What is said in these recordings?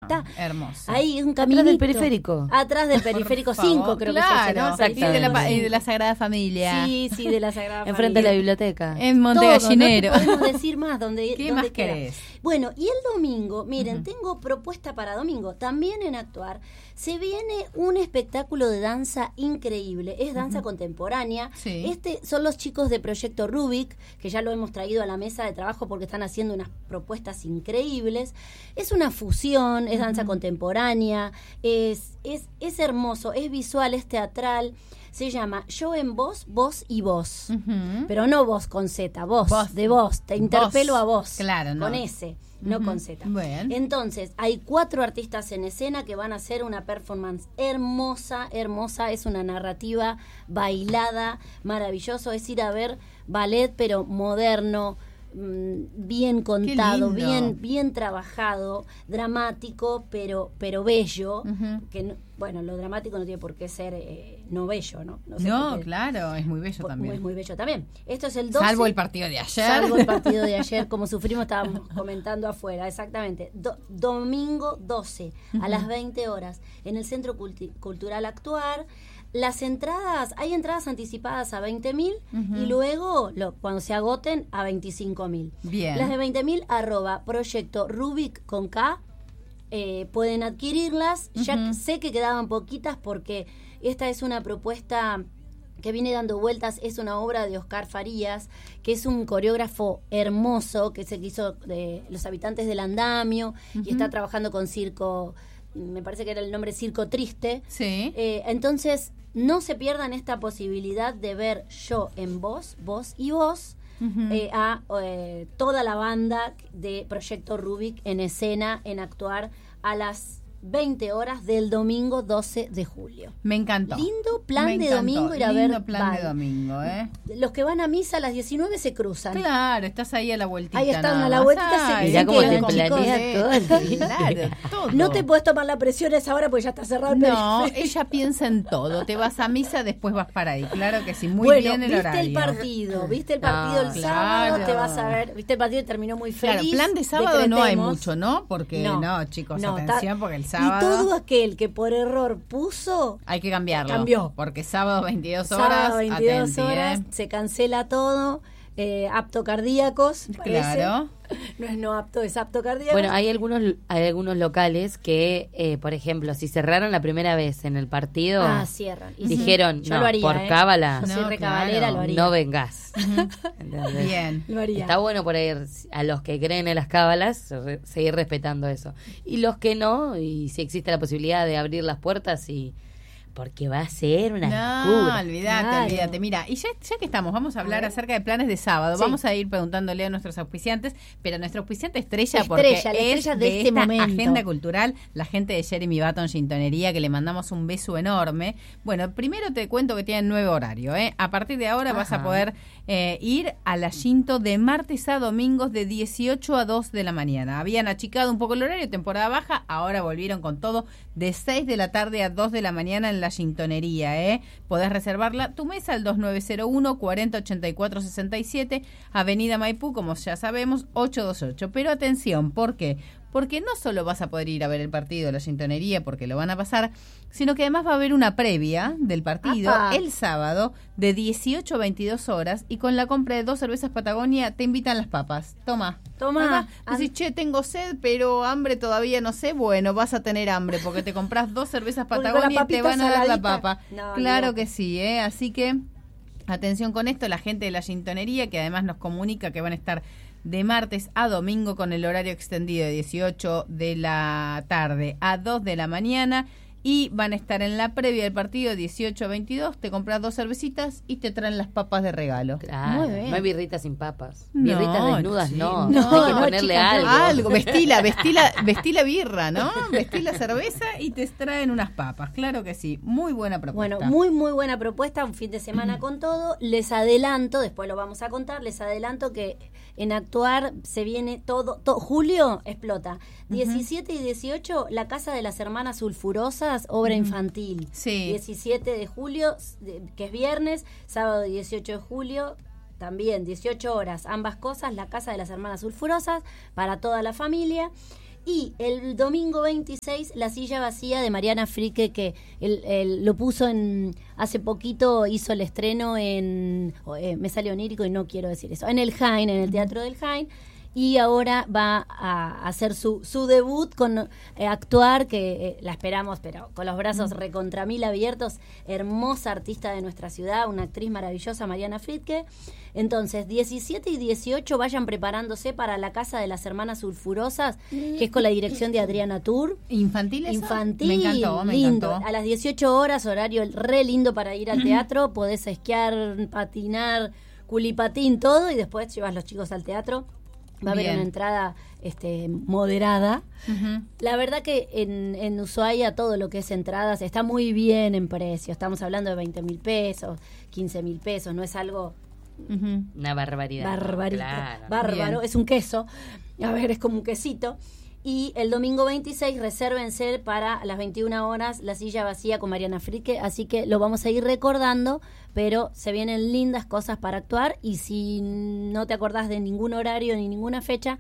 está. Hermoso. Ahí un caminito. Atrás del periférico. Atrás del periférico 5, creo que se ¿no? ¿no? De la Sagrada Familia. Sí, de la Sagrada Familia. Enfrente de la biblioteca. En Montegallinero. No te podemos decir más dónde ¿Qué más queda. querés? Bueno, y el domingo, miren, tengo propuesta para domingo. También en Actuar se viene un espectáculo de danza increíble. Es danza contemporánea. Sí. Son los chicos de Proyecto Rubik, que ya lo hemos traído a la mesa de trabajo porque están haciendo unas propuestas increíbles. Es una fusión, es danza contemporánea, es hermoso, es visual, es teatral. Se llama Yo en Voz, Voz y Voz. Pero no voz con Z, voz. De voz. Te interpelo a vos. Claro, no. Con S, no con Z. Bueno. Entonces, hay 4 artistas en escena que van a hacer una performance hermosa. Es una narrativa bailada, maravilloso. Es ir a ver ballet, pero moderno, bien contado, bien trabajado, dramático, pero bello. Que bueno, lo dramático no tiene por qué ser no bello, ¿no? No, claro, es muy bello también. Es muy bello también. Esto es el 12. Salvo el partido de ayer. Salvo el partido de ayer, como sufrimos, estábamos comentando afuera, exactamente. Domingo 12, a las 20 horas, en el Centro Cultural Actuar. Las entradas, hay entradas anticipadas a 20.000 y luego, cuando se agoten, a 25.000. Bien. Las de 20.000, Proyecto Rubik con K, pueden adquirirlas. Ya sé que quedaban poquitas porque esta es una propuesta que viene dando vueltas. Es una obra de Oscar Farías, que es un coreógrafo hermoso, que se hizo de Los Habitantes del Andamio y está trabajando con circo, me parece que era el nombre Circo Triste. Sí. Entonces, no se pierdan esta posibilidad de ver Yo en Voz, Voz y Voz, a toda la banda de Proyecto Rubik en escena, en Actuar, a las 20 horas del domingo 12 de julio. Me encantó. Lindo plan de domingo ir a ver. Lindo plan de domingo, Los que van a misa a las 19 se cruzan. Claro, estás ahí a la vueltita. Ahí están a la vueltita. Mirá cómo te planea planea todo. Claro, todo. No te puedes tomar la presión a esa hora porque ya está cerrado el No, periférico. ella piensa en todo. Te vas a misa, después vas para ahí. Claro que sí, muy bueno, bien el horario. ¿Viste el partido el sábado? Claro. Te vas a ver. ¿Viste el partido y terminó muy feliz? Claro, plan de sábado no hay Decretemos. mucho, ¿no? Porque no, chicos, atención, porque el Y sábado todo aquel que por error puso, hay que cambiarlo. Cambió. Porque sábado 22 horas, sábado 22 atenti, horas, se cancela todo. Apto cardíacos, parece. Claro. No es no apto, es apto cardíacos. Bueno, hay algunos locales que, por ejemplo, si cerraron la primera vez en el partido, cierran. Y dijeron, yo no, lo haría, por cábala, Yo soy No, recabalera, claro. lo haría. no vengas. ¿Entendés? Bien. Lo haría. Está bueno por ahí a los que creen en las cábalas seguir respetando eso. Y los que no, y si existe la posibilidad de abrir las puertas, y porque va a ser una No, locura. olvídate. Mira, y ya que estamos, vamos a hablar acerca de planes de sábado. Sí. Vamos a ir preguntándole a nuestros auspiciantes, pero nuestro auspiciante estrella, La porque estrella es de este esta momento. agenda cultural, la gente de Jeremy Button Gintonería, que le mandamos un beso enorme. Bueno, primero te cuento que tienen 9 horarios, ¿eh? A partir de ahora vas a poder ir a la Ginto de martes a domingos de 18 a 2 de la mañana. Habían achicado un poco el horario, temporada baja, ahora volvieron con todo de 6 de la tarde a 2 de la mañana en la Gintonería, ¿eh? Podés reservarla tu mesa al 2901 4084 67, Avenida Maipú, como ya sabemos, 828. Pero atención, ¿por qué? Porque no solo vas a poder ir a ver el partido de la Gintonería, porque lo van a pasar, sino que además va a haber una previa del partido el sábado de 18 a 22 horas, y con la compra de 2 cervezas Patagonia te invitan las papas. Toma. Decís, che, tengo sed, pero hambre todavía no sé. Bueno, vas a tener hambre porque te compras 2 cervezas Patagonia y te van a dar la papa. No, claro que sí, ¿eh? Así que atención con esto, la gente de la Gintonería, que además nos comunica que van a estar de martes a domingo con el horario extendido de 18 de la tarde a 2 de la mañana, y van a estar en la previa del partido 18 a 22, te compras 2 cervecitas y te traen las papas de regalo. Claro, Muy bien. no hay birritas sin papas. No, Birritas desnudas, no. no, Hay que no, ponerle chicas, algo. vestí la birra, ¿no? Vestí la cerveza y te traen unas papas, claro que sí. Muy buena propuesta. Bueno, muy buena propuesta, un fin de semana con todo. Les adelanto, después lo vamos a contar, les adelanto que en Actuar se viene todo julio explota. 17 y 18, la Casa de las Hermanas Sulfurosas, obra infantil. Sí. 17 de julio, que es viernes, sábado 18 de julio, también 18 horas, ambas cosas, la Casa de las Hermanas Sulfurosas, para toda la familia. Y el domingo 26, La silla vacía de Mariana Frique, que él lo puso hace poquito, hizo el estreno me sale onírico y no quiero decir eso, en el Jaén, en el Teatro del Jaén. Y ahora va a hacer su debut con actuar, que la esperamos, pero con los brazos recontra mil abiertos. Hermosa artista de nuestra ciudad, una actriz maravillosa, Mariana Friedke. Entonces, 17 y 18 vayan preparándose para La Casa de las Hermanas Sulfurosas, que es con la dirección de Adriana Tour. ¿Infantil eso? Infantil, Me encantó, me lindo. encantó. A las 18 horas, horario re lindo para ir al teatro. Podés esquiar, patinar, culipatín, todo, y después llevas los chicos al teatro. Va a haber una entrada moderada. Uh-huh. La verdad que en Ushuaia todo lo que es entradas está muy bien en precio. Estamos hablando de 20.000 pesos, 15.000 pesos. No es algo... Uh-huh. Una barbaridad. Claro. Bárbaro. Bien. Es un queso. A ver, es como un quesito. Y el domingo 26 resérvense para las 21 horas La silla vacía con Mariana Frique, así que lo vamos a ir recordando, pero se vienen lindas cosas para actuar, y si no te acordás de ningún horario ni ninguna fecha,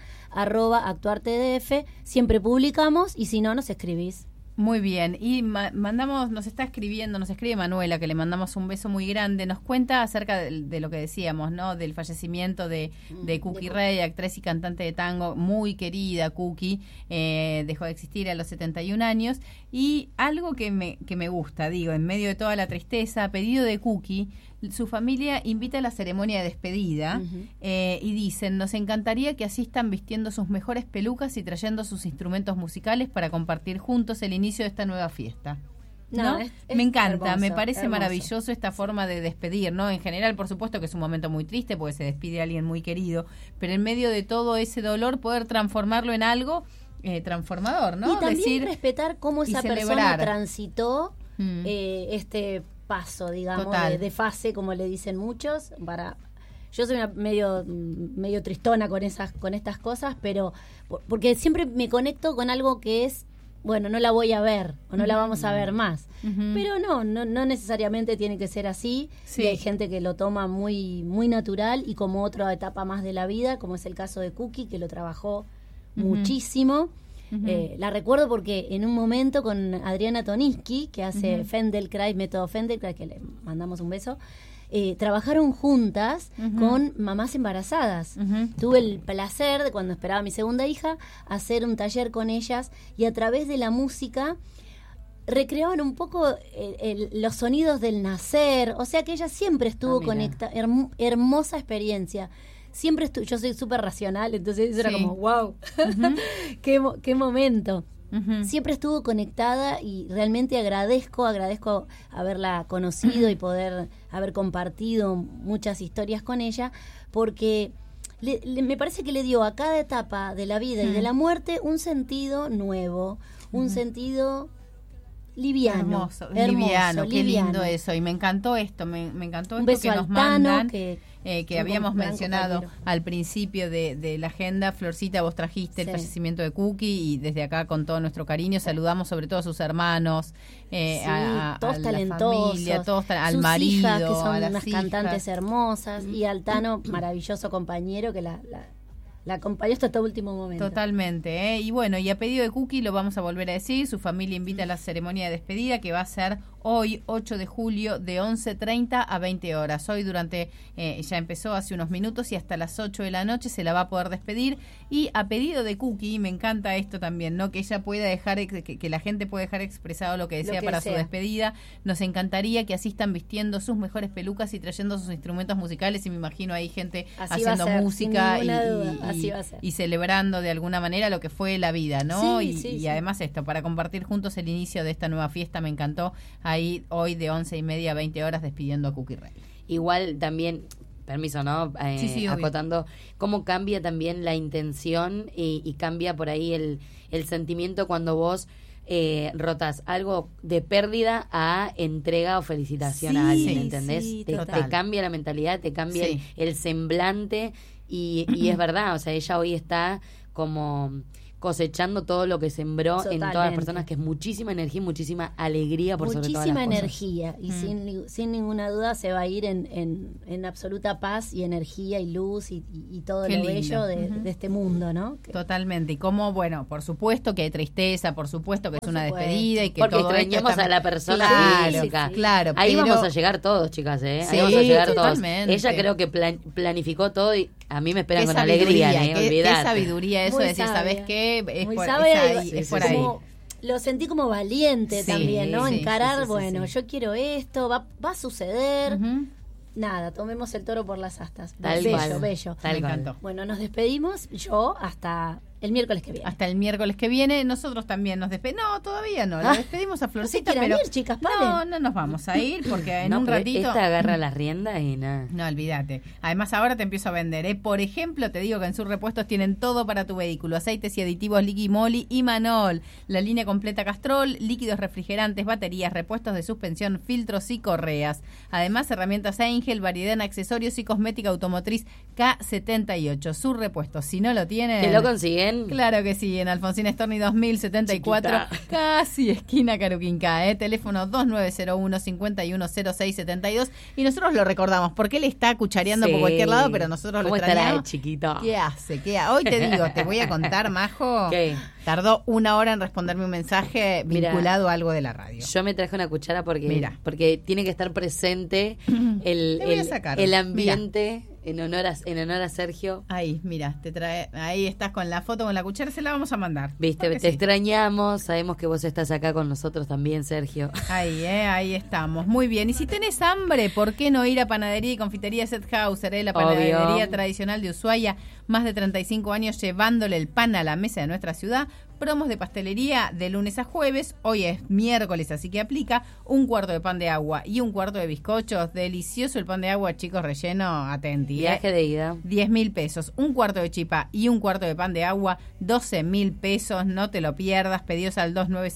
@actuartdf, siempre publicamos, y si no, nos escribís. Muy bien, y nos escribe Manuela, que le mandamos un beso muy grande, nos cuenta acerca de lo que decíamos, ¿no? Del fallecimiento de Cookie Rey, actriz y cantante de tango, muy querida. Cookie dejó de existir a los 71 años, y algo que me gusta, en medio de toda la tristeza, a pedido de Cookie, su familia invita a la ceremonia de despedida. Uh-huh. Y dicen: nos encantaría que asistan vistiendo sus mejores pelucas y trayendo sus instrumentos musicales para compartir juntos el inicio de esta nueva fiesta. ¿No? Me encanta, hermoso, me parece maravilloso esta forma de despedir, ¿no? En general, por supuesto que es un momento muy triste porque se despide a alguien muy querido, pero en medio de todo ese dolor poder transformarlo en algo transformador, ¿no? Y también respetar cómo esa persona transitó este paso, digamos, de fase, como le dicen muchos. Yo soy medio tristona con estas cosas, pero porque siempre me conecto con algo que es, bueno, no la voy a ver o no la vamos a ver más. Uh-huh. Pero no necesariamente tiene que ser así. Sí. Y hay gente que lo toma muy, muy natural y como otra etapa más de la vida, como es el caso de Cookie, que lo trabajó muchísimo. Uh-huh. La recuerdo porque en un momento con Adriana Toniski, que hace Feldenkrais, método Feldenkrais, que le mandamos un beso, trabajaron juntas con mamás embarazadas. Tuve el placer de, cuando esperaba a mi segunda hija, hacer un taller con ellas, y a través de la música recreaban un poco los sonidos del nacer. O sea que ella siempre estuvo conectada. Hermosa experiencia. Siempre yo soy súper racional, entonces eso era como wow. qué momento. Siempre estuvo conectada, y realmente agradezco haberla conocido y poder haber compartido muchas historias con ella, porque me parece que le dio a cada etapa de la vida y de la muerte un sentido nuevo, un sentido liviano. Hermoso, liviano, qué lindo eso. Y me encantó esto, me encantó un esto beso que nos al Tano, mandan, que habíamos mencionado al principio de la agenda. Florcita, vos trajiste el fallecimiento de Cookie, y desde acá, con todo nuestro cariño, saludamos sobre todo a sus hermanos, todos a talentosos, la familia, al sus marido, hijas, que son a las unas hijas. cantantes hermosas, y al Tano, maravilloso compañero, que la acompañó hasta este último momento. Totalmente, Y bueno, y a pedido de Cookie, lo vamos a volver a decir, su familia invita a la ceremonia de despedida, que va a ser hoy, 8 de julio, de 11:30 a 20 horas. Hoy ya empezó hace unos minutos, y hasta las 8 de la noche se la va a poder despedir. Y a pedido de Cookie, me encanta esto también, ¿no? Que ella pueda dejar, que la gente pueda dejar expresado lo que desea para su despedida. Nos encantaría que asistan vistiendo sus mejores pelucas y trayendo sus instrumentos musicales, y me imagino ahí gente haciendo música y celebrando de alguna manera lo que fue la vida, ¿no? Y además esto, para compartir juntos el inicio de esta nueva fiesta. Me encantó. Ahí hoy de 11:30 a 20 horas despidiendo a Cookie Rey. Igual también, permiso, ¿no? Acotando, cómo cambia también la intención y cambia por ahí el sentimiento cuando vos rotas algo de pérdida a entrega o felicitación a alguien, ¿entendés? Te cambia la mentalidad, te cambia el semblante, y es verdad, o sea, ella hoy está como cosechando todo lo que sembró Totalmente. en todas las personas, que es muchísima energía y muchísima alegría por sobre todas las cosas. Muchísima energía, y sin ninguna duda se va a ir en absoluta paz y energía y luz y todo Qué lo lindo. bello de este mundo, ¿no? Totalmente. Y como, bueno, por supuesto que hay tristeza, por supuesto que es una supuesto. despedida y que Porque todo esto extrañamos está- a la persona Claro, física. claro, Ahí pero- vamos a llegar todos, chicas, ¿eh? Sí, Ahí vamos a llegar totalmente. todos. Ella creo que planificó todo y a mí me esperan Qué con sabiduría, alegría, qué olvidate. sabiduría eso Muy de decir, sabia. ¿sabes qué? Es Muy por, sabia es ahí, y es por ahí. como- lo sentí como valiente Sí, también, ¿no? sí, Encarar, sí, sí, bueno, sí. yo quiero esto, va a suceder. Ujú. Nada, tomemos el toro por las astas. Tal bello, cual. bello. Tal Me cual. encantó. Bueno, nos despedimos yo hasta el miércoles que viene. Hasta el miércoles que viene. Nosotros también nos despedimos. No, todavía no. La despedimos a Florcita, quieran pero ir, chicas, no, paren. no nos vamos a ir porque en No, un pero ratito. esta agarra las riendas y nada. No, olvídate. Además, ahora te empiezo a vender, ¿eh? Por ejemplo, te digo que en sus repuestos tienen todo para tu vehículo. Aceites y aditivos Liqui Moly y Manol. La línea completa Castrol, líquidos refrigerantes, baterías, repuestos de suspensión, filtros y correas. Además, herramientas Angel, variedad en accesorios y cosmética automotriz K78. Sus repuestos, si no lo tienen... ¿Que lo consiguen? Claro que sí, en Alfonsín Storni 2074, Chiquita. casi esquina Caruquinca, teléfono 2901-510672. Y nosotros lo recordamos, porque él está cuchareando Sí. por cualquier lado, pero nosotros lo ¿Cómo estará el extrañamos. chiquito? ¿Qué hace? Hoy te digo, te voy a contar, Majo. ¿Qué? Tardó 1 hora en responderme un mensaje Mira, vinculado a algo de la radio. Yo me traje una cuchara porque Mira. tiene que estar presente Te voy a sacar. el ambiente en honor a Sergio. Ahí, mira, ahí estás con la foto, con la cuchara, se la vamos a mandar. Viste, Porque te sí. extrañamos, sabemos que vos estás acá con nosotros también, Sergio. Ahí estamos. Muy bien. Y si tenés hambre, ¿por qué no ir a Panadería y Confitería Sethauser? La panadería Obvio. tradicional de Ushuaia, más de 35 años llevándole el pan a la mesa de nuestra ciudad. Promos de pastelería de lunes a jueves. Hoy es miércoles, así que aplica. 1 cuarto de pan de agua y 1 cuarto de bizcochos. Delicioso el pan de agua, chicos, relleno, atenti. Viaje de ida. 10.000 pesos, 1 cuarto de chipa y 1 cuarto de pan de agua, 12.000 pesos, no te lo pierdas. Pedidos al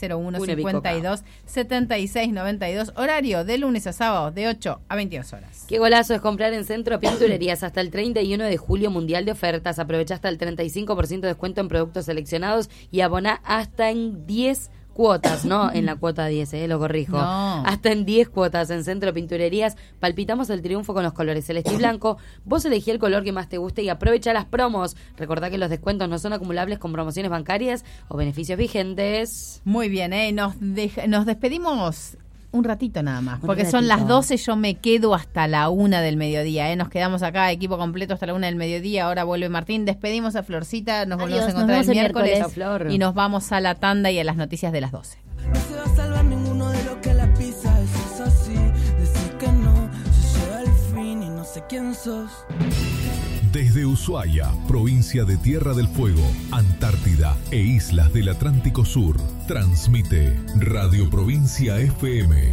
2901-52-76-92, horario de lunes a sábado de 8 a 22 horas. Qué golazo es comprar en Centro Pinturerías hasta el 31 de julio, mundial de ofertas. Aprovecha hasta el 35% de descuento en productos seleccionados y abona hasta en 10 cuotas, no en la cuota 10, lo corrijo. No. Hasta en 10 cuotas en Centro Pinturerías. Palpitamos el triunfo con los colores celeste y blanco. Vos elegí el color que más te guste y aprovecha las promos. Recordá que los descuentos no son acumulables con promociones bancarias o beneficios vigentes. Muy bien, nos despedimos un ratito nada más, Un porque son ratito. las 12, yo me quedo hasta la 1 del mediodía, nos quedamos acá, equipo completo hasta la 1 del mediodía, ahora vuelve Martín, despedimos a Florcita, nos volvemos a Adiós, encontrar nos el vemos el miércoles Chao, Flor. y nos vamos a la tanda y a las noticias de las 12. No se va a salvar ninguno de lo que la pisa, eso es así. Decir que no, se llega al fin y no sé quién sos. Desde Ushuaia, provincia de Tierra del Fuego, Antártida e islas del Atlántico Sur, transmite Radio Provincia FM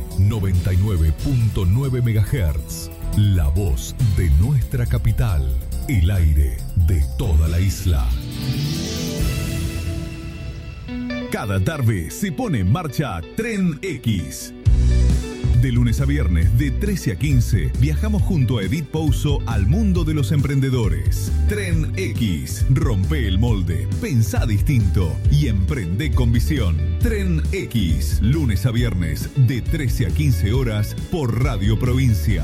99.9 MHz, la voz de nuestra capital, el aire de toda la isla. Cada tarde se pone en marcha Tren X. De lunes a viernes, de 13 a 15, viajamos junto a Edith Pouso al mundo de los emprendedores. Tren X. Rompe el molde, pensá distinto y emprende con visión. Tren X. Lunes a viernes, de 13 a 15 horas, por Radio Provincia.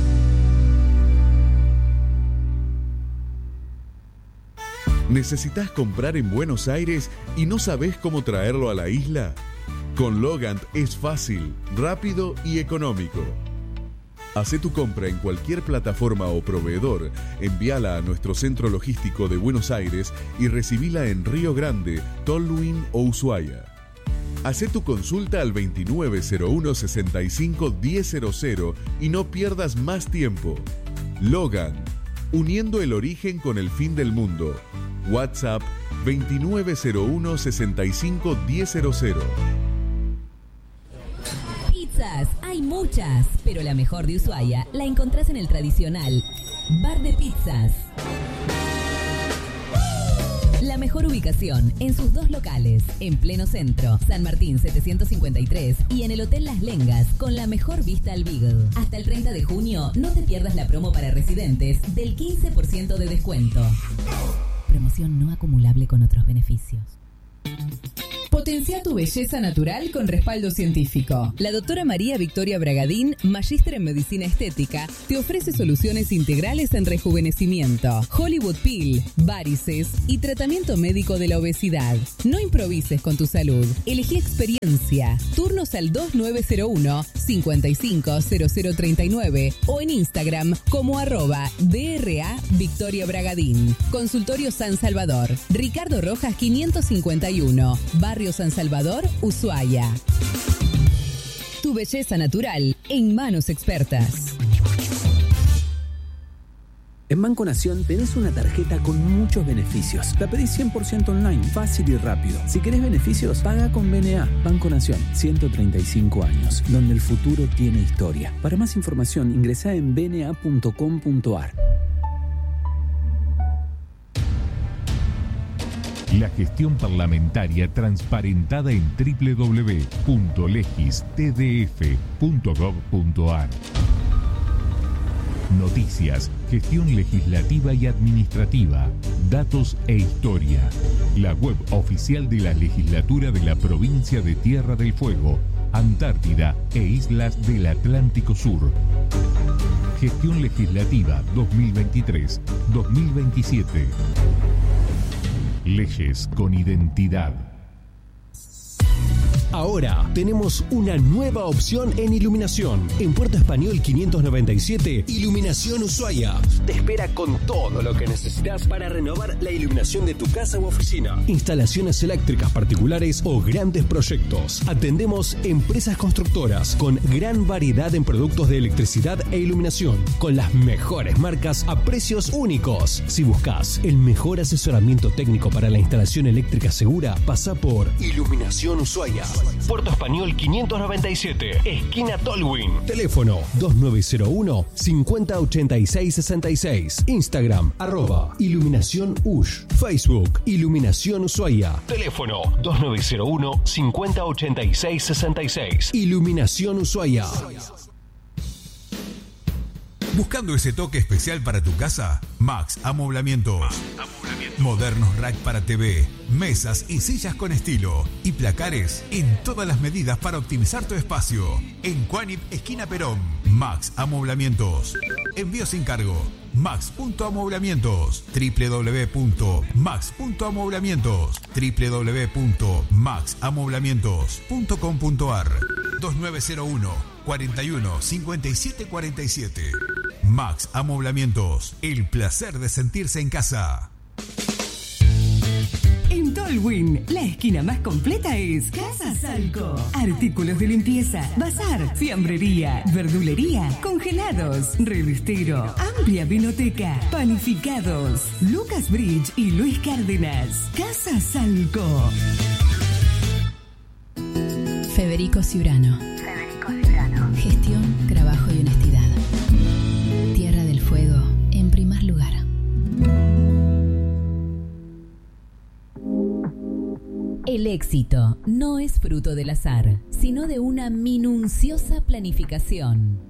¿Necesitas comprar en Buenos Aires y no sabés cómo traerlo a la isla? Con Logant es fácil, rápido y económico. Hacé tu compra en cualquier plataforma o proveedor, envíala a nuestro centro logístico de Buenos Aires y recibila en Río Grande, Tolwyn o Ushuaia. Hacé tu consulta al 2901-65-1000 y no pierdas más tiempo. Logan, uniendo el origen con el fin del mundo. WhatsApp 2901-65-1000. Pizzas, hay muchas, pero la mejor de Ushuaia la encontrás en el tradicional Bar de Pizzas. La mejor ubicación en sus 2 locales, en pleno centro, San Martín 753 y en el Hotel Las Lengas, con la mejor vista al Beagle. Hasta el 30 de junio, no te pierdas la promo para residentes del 15% de descuento. Promoción no acumulable con otros beneficios. Potencia tu belleza natural con respaldo científico. La doctora María Victoria Bragadín, magíster en medicina estética, te ofrece soluciones integrales en rejuvenecimiento, Hollywood Peel, varices y tratamiento médico de la obesidad. No improvises con tu salud. Elegí experiencia. Turnos al 2901-550039 o en Instagram como @DRA Victoria Bragadín. Consultorio San Salvador. Ricardo Rojas 551. Barrio San Salvador, Ushuaia. Tu belleza natural en manos expertas. En Banco Nación tenés una tarjeta con muchos beneficios. La pedís 100% online, fácil y rápido. Si querés beneficios, paga con BNA. Banco Nación, 135 años, donde el futuro tiene historia. Para más información, ingresá en bna.com.ar. La gestión parlamentaria transparentada en www.legistdf.gov.ar. Noticias, gestión legislativa y administrativa, datos e historia. La web oficial de la legislatura de la provincia de Tierra del Fuego, Antártida e Islas del Atlántico Sur. Gestión legislativa 2023-2027. Leyes con identidad. Ahora tenemos una nueva opción en iluminación. En Puerto Español 597, Iluminación Ushuaia. Te espera con todo lo que necesitas para renovar la iluminación de tu casa u oficina. Instalaciones eléctricas particulares o grandes proyectos. Atendemos empresas constructoras con gran variedad en productos de electricidad e iluminación, con las mejores marcas a precios únicos. Si buscas el mejor asesoramiento técnico para la instalación eléctrica segura, pasa por Iluminación Ushuaia. Puerto Español 597, esquina Tolwyn. Teléfono 2901-508666. Instagram @Iluminación Ush. Facebook Iluminación Ushuaia. Teléfono 2901-508666. Iluminación Ushuaia. ¿Buscando ese toque especial para tu casa? Max Amoblamientos. Modernos rack para TV, mesas y sillas con estilo y placares en todas las medidas para optimizar tu espacio. En Cuanip, esquina Perón. Max Amoblamientos. Envío sin cargo. Max.amoblamientos. www.max.amoblamientos. www.maxamoblamientos.com.ar. 2901 41 57 47. Max Amoblamientos. El placer de sentirse en casa. En Tolwyn, la esquina más completa es Casa Salco. Artículos de limpieza, bazar, fiambrería, verdulería, congelados, revistero, amplia vinoteca, panificados. Lucas Bridge y Luis Cárdenas. Casa Salco. Federico Ciurano. Gestión, trabajo y honestidad. Tierra del Fuego, en primer lugar. El éxito no es fruto del azar, sino de una minuciosa planificación.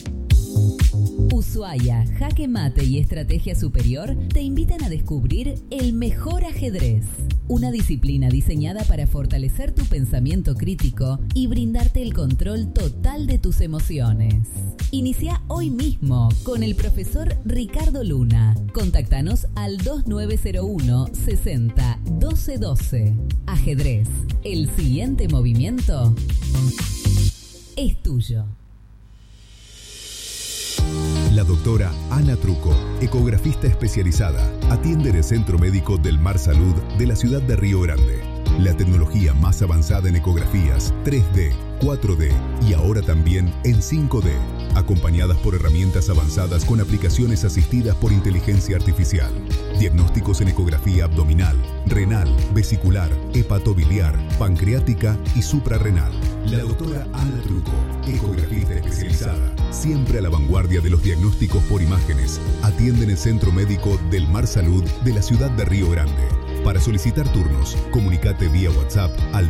Ushuaia, Jaque Mate y Estrategia Superior te invitan a descubrir el mejor ajedrez, una disciplina diseñada para fortalecer tu pensamiento crítico y brindarte el control total de tus emociones. Inicia hoy mismo con el profesor Ricardo Luna. Contáctanos al 2901 60 12 12. Ajedrez, el siguiente movimiento es tuyo. La doctora Ana Truco, ecografista especializada, atiende en el Centro Médico del Mar Salud de la ciudad de Río Grande. La tecnología más avanzada en ecografías 3D, 4D y ahora también en 5D, acompañadas por herramientas avanzadas con aplicaciones asistidas por inteligencia artificial. Diagnósticos en ecografía abdominal, renal, vesicular, hepatobiliar, pancreática y suprarrenal. La doctora Ana Truco, ecografista especializada, siempre a la vanguardia de los diagnósticos por imágenes, atiende en el Centro Médico del Mar Salud de la ciudad de Río Grande. Para solicitar turnos, comunicate vía WhatsApp al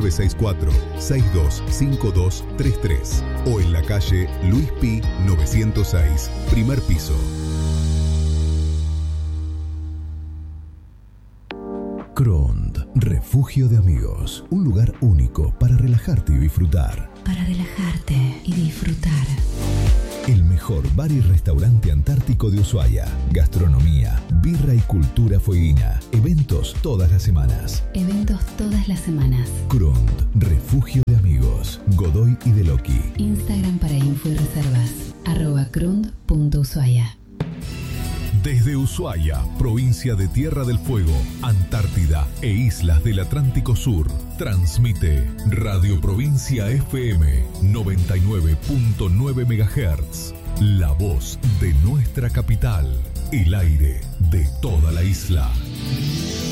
2964-625233 o en la calle Luis Pi 906, primer piso. Crond, Refugio de Amigos, un lugar único para relajarte y disfrutar. Para relajarte y disfrutar. El mejor bar y restaurante antártico de Ushuaia. Gastronomía, birra y cultura fueguina. Eventos todas las semanas. Eventos todas las semanas. Crund, Refugio de Amigos. Godoy y Deloqui. Instagram para info y reservas. @crund.ushuaia. Desde Ushuaia, provincia de Tierra del Fuego, Antártida e islas del Atlántico Sur, transmite Radio Provincia FM 99.9 MHz. La voz de nuestra capital, el aire de toda la isla.